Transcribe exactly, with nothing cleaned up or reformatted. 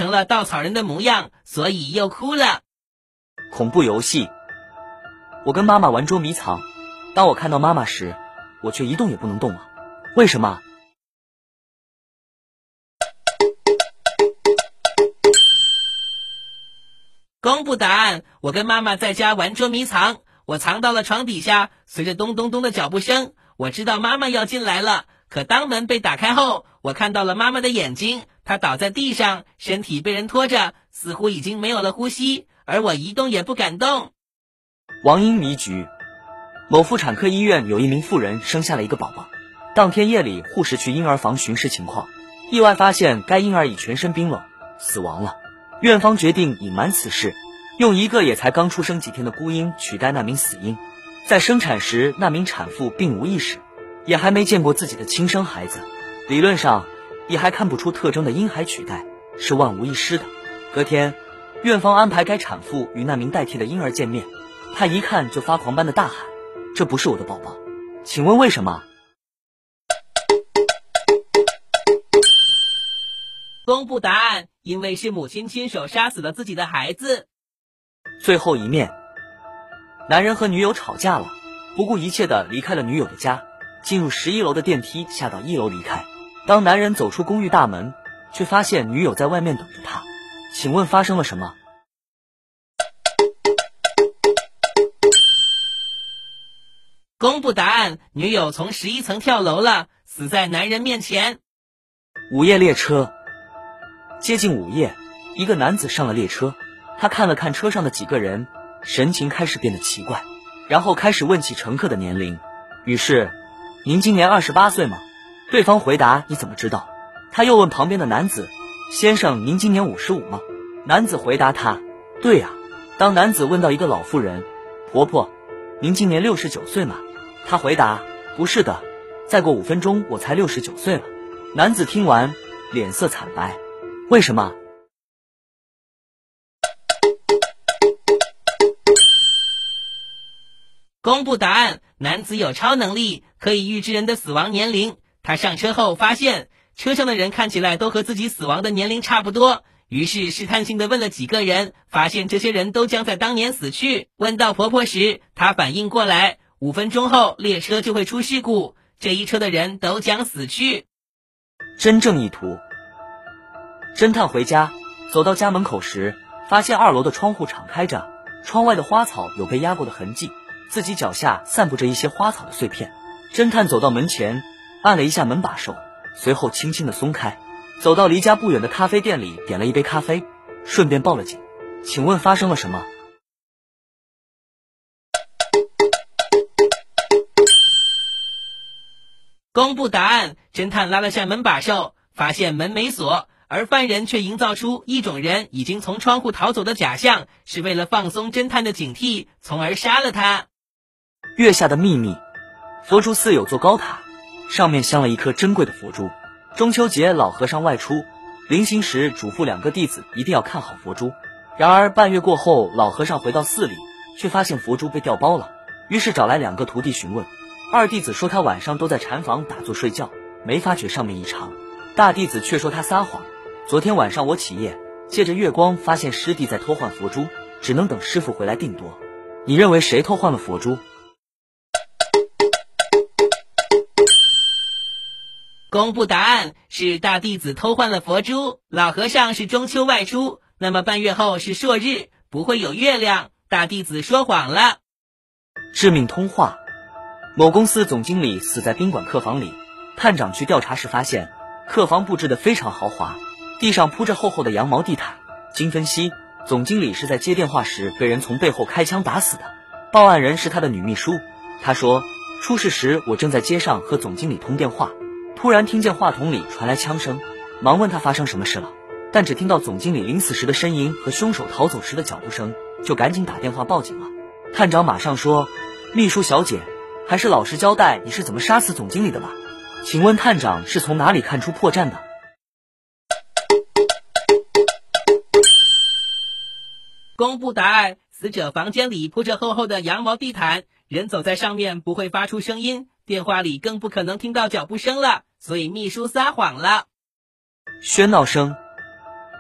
成了稻草人的模样，所以又哭了。 恐怖游戏。我跟妈妈玩捉迷藏，当我看到妈妈时，我却一动也不能动了。为什么？ 公布答案，我跟妈妈在家玩捉迷藏，我藏到了床底下，随着咚咚咚的脚步声，我知道妈妈要进来了。可当门被打开后，我看到了妈妈的眼睛，她倒在地上，身体被人拖着，似乎已经没有了呼吸，而我一动也不敢动。 王婴迷局。某妇产科医院有一名妇人生下了一个宝宝，当天夜里护士去婴儿房巡视情况，意外发现该婴儿已全身冰冷，死亡了。院方决定隐瞒此事，用一个也才刚出生几天的孤婴取代那名死婴。在生产时，那名产妇并无意识，也还没见过自己的亲生孩子，理论上也还看不出特征的婴孩取代是万无一失的。隔天，院方安排该产妇与那名代替的婴儿见面，他一看就发狂般的大喊：这不是我的宝宝，请问为什么？ 公布答案，因为是母亲亲手杀死了自己的孩子。 最后一面。男人和女友吵架了，不顾一切地离开了女友的家，进入十一楼的电梯，下到一楼离开。当男人走出公寓大门，却发现女友在外面等着他。请问发生了什么？ 公布答案，女友从十一层跳楼了，死在男人面前。 午夜列车。接近午夜，一个男子上了列车，他看了看车上的几个人，神情开始变得奇怪，然后开始问起乘客的年龄。于是，您今年二十八岁吗？对方回答，你怎么知道？他又问旁边的男子，先生，您今年五十五吗？男子回答他，对呀。当男子问到一个老妇人，婆婆，您今年六十九岁吗？他回答，不是的，再过五分钟我才六十九岁了。男子听完，脸色惨白。为什么？ 公布答案，男子有超能力，可以预知人的死亡年龄。他上车后发现车上的人看起来都和自己死亡的年龄差不多，于是试探性地问了几个人，发现这些人都将在当年死去。问到婆婆时，她反应过来，五分钟后列车就会出事故，这一车的人都将死去。 真正意图。侦探回家，走到家门口时，发现二楼的窗户敞开着，窗外的花草有被压过的痕迹，自己脚下散布着一些花草的碎片。侦探走到门前，按了一下门把手，随后轻轻地松开，走到离家不远的咖啡店里，点了一杯咖啡，顺便报了警。请问发生了什么？ 公布答案，侦探拉了下门把手，发现门没锁，而犯人却营造出一种人已经从窗户逃走的假象，是为了放松侦探的警惕，从而杀了他。 月下的秘密。佛珠寺有座高塔，上面镶了一颗珍贵的佛珠。中秋节老和尚外出，临行时嘱咐两个弟子一定要看好佛珠。然而半月过后，老和尚回到寺里，却发现佛珠被调包了，于是找来两个徒弟询问。二弟子说他晚上都在禅房打坐睡觉，没发觉上面异常。大弟子却说他撒谎，昨天晚上我起夜，借着月光发现师弟在偷换佛珠，只能等师傅回来定夺。你认为谁偷换了佛珠？ 公布答案，是大弟子偷换了佛珠。老和尚是中秋外出，那么半月后是朔日，不会有月亮，大弟子说谎了。 致命通话。某公司总经理死在宾馆客房里，探长去调查时发现客房布置得非常豪华，地上铺着厚厚的羊毛地毯。经分析，总经理是在接电话时被人从背后开枪打死的。报案人是他的女秘书，她说，出事时我正在街上和总经理通电话，突然听见话筒里传来枪声，忙问他发生什么事了，但只听到总经理临死时的呻吟和凶手逃走时的脚步声，就赶紧打电话报警了。探长马上说，秘书小姐，还是老实交代你是怎么杀死总经理的吧。请问探长是从哪里看出破绽的？ 公布答案，死者房间里铺着厚厚的羊毛地毯，人走在上面不会发出声音，电话里更不可能听到脚步声了，所以秘书撒谎了。 喧闹声。